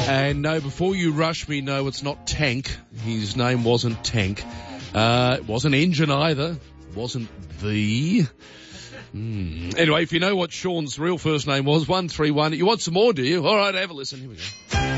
And no, before you rush me, no, it's not Tank. His name wasn't Tank. It wasn't Engine either. It wasn't The. Anyway, if you know what Sean's real first name was, 131. You want some more, do you? All right, have a listen. Here we go.